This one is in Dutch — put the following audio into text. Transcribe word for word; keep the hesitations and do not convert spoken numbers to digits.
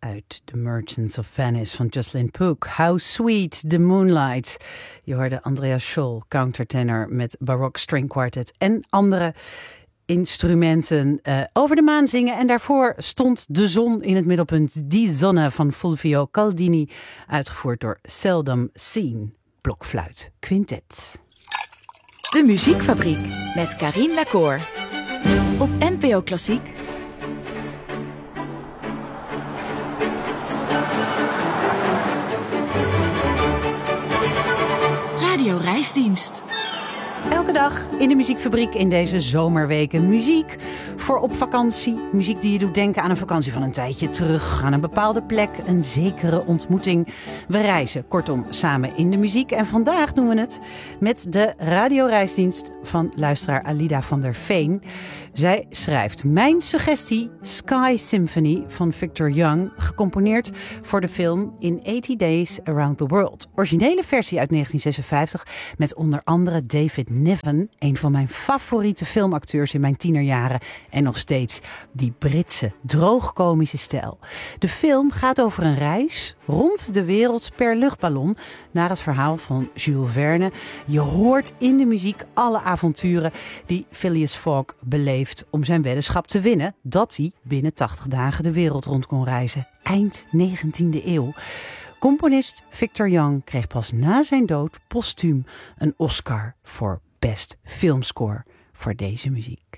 uit The Merchants of Venice van Jocelyn Pook. How Sweet the Moonlight. Je hoorde Andreas Scholl, countertenor met Baroque String Quartet en andere instrumenten uh, over de maan zingen. En daarvoor stond de zon in het middelpunt. Die zonne van Fulvio Caldini, uitgevoerd door Seldom Seen. Blokfluit Quintet. De Muziekfabriek met Carine Lacour. Op N P O Klassiek. Radio Reisdienst. Elke dag in de Muziekfabriek in deze zomerweken. Muziek voor op vakantie. Muziek die je doet denken aan een vakantie van een tijdje terug. Aan een bepaalde plek, een zekere ontmoeting. We reizen kortom samen in de muziek. En vandaag doen we het met de radioreisdienst van luisteraar Alida van der Veen. Zij schrijft: mijn suggestie, Sky Symphony van Victor Young, gecomponeerd voor de film In eighty Days Around the World. Originele versie uit negentien zesenvijftig met onder andere David Niven, een van mijn favoriete filmacteurs in mijn tienerjaren en nog steeds die Britse droogkomische stijl. De film gaat over een reis rond de wereld per luchtballon naar het verhaal van Jules Verne. Je hoort in de muziek alle avonturen die Phileas Fogg beleeft om zijn weddenschap te winnen dat hij binnen tachtig dagen de wereld rond kon reizen. Eind negentiende eeuw. Componist Victor Young kreeg pas na zijn dood postuum een Oscar voor Best Filmscore voor deze muziek.